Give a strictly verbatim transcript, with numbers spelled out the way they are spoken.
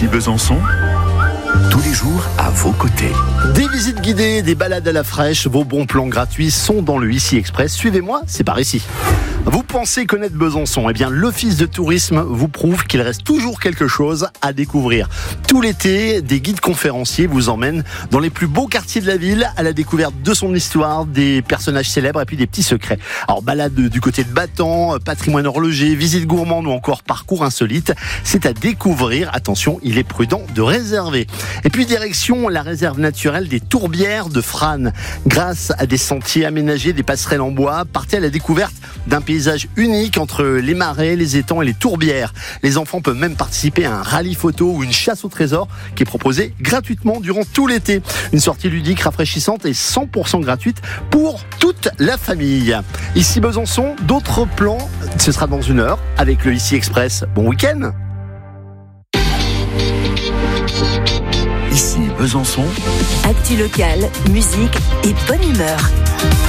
Ici Besançon, tous les jours à vos côtés. Des visites guidées, des balades à la fraîche, vos bons plans gratuits sont dans le Ici Express. Suivez-moi, c'est par ici. Vous pensez connaître Besançon ? Eh bien, l'Office de tourisme vous prouve qu'il reste toujours quelque chose à découvrir. Tout l'été, des guides conférenciers vous emmènent dans les plus beaux quartiers de la ville à la découverte de son histoire, des personnages célèbres et puis des petits secrets. Alors, balade du côté de Battan, patrimoine horloger, visite gourmande ou encore parcours insolite, c'est à découvrir. Attention, il est prudent de réserver. Et puis, direction la réserve naturelle des Tourbières de Frasnes. Grâce à des sentiers aménagés, des passerelles en bois, partez à la découverte d'un paysage unique entre les marais, les étangs et les tourbières. Les enfants peuvent même participer à un rallye photo ou une chasse au trésor qui est proposée gratuitement durant tout l'été. Une sortie ludique, rafraîchissante et cent pour cent gratuite pour toute la famille. Ici Besançon, d'autres plans, ce sera dans une heure avec le Ici Express. Bon week-end. Ici Besançon, actu locale, musique et bonne humeur.